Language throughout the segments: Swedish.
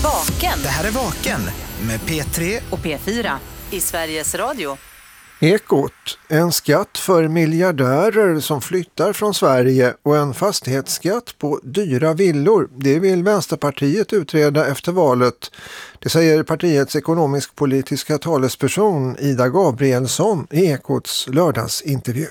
Vaken. Det här är Vaken med P3 och P4 i Sveriges Radio. Ekot, en skatt för miljardärer som flyttar från Sverige och en fastighetsskatt på dyra villor. Det vill Vänsterpartiet utreda efter valet. Det säger partiets ekonomisk-politiska talesperson Ida Gabrielsson i Ekots lördagsintervju.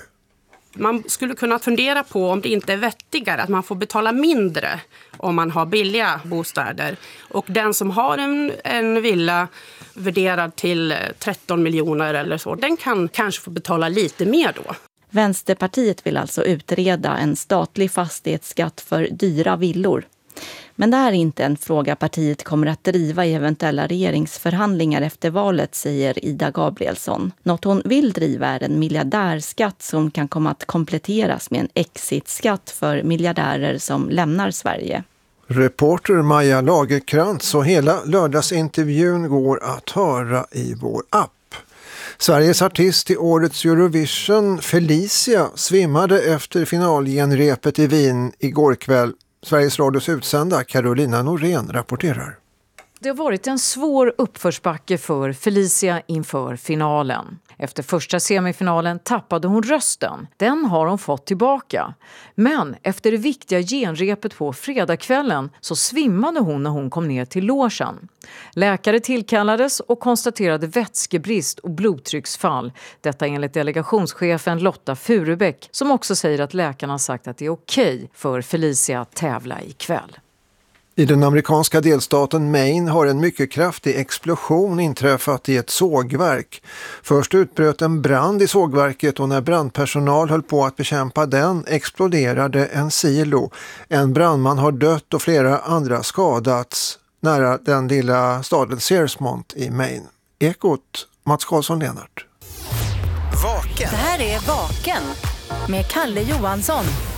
Man skulle kunna fundera på om det inte är vettigare att man får betala mindre om man har billiga bostäder. Och den som har en villa värderad till 13 miljoner eller så, den kan kanske få betala lite mer då. Vänsterpartiet vill alltså utreda en statlig fastighetsskatt för dyra villor. Men det här är inte en fråga partiet kommer att driva i eventuella regeringsförhandlingar efter valet, säger Ida Gabrielsson. Något hon vill driva är en miljardärskatt som kan komma att kompletteras med en exitskatt för miljardärer som lämnar Sverige. Reporter Maja Lagerkrantz och hela lördagsintervjun går att höra i vår app. Sveriges artist i årets Eurovision, Felicia, svimmade efter finalgenrepet i Wien igår kväll. Sveriges Radios utsända Carolina Norén rapporterar. Det har varit en svår uppförsbacke för Felicia inför finalen. Efter första semifinalen tappade hon rösten. Den har hon fått tillbaka. Men efter det viktiga genrepet på fredagskvällen så svimmade hon när hon kom ner till logen. Läkare tillkallades och konstaterade vätskebrist och blodtrycksfall. Detta enligt delegationschefen Lotta Furubäck, som också säger att läkarna har sagt att det är okej för Felicia att tävla ikväll. I den amerikanska delstaten Maine har en mycket kraftig explosion inträffat i ett sågverk. Först utbröt en brand i sågverket och när brandpersonal höll på att bekämpa den exploderade en silo. En brandman har dött och flera andra skadats nära den lilla staden Searsmont i Maine. Ekot, Mats Karlsson-Lenart. Vaken. Det här är Vaken med Kalle Johansson.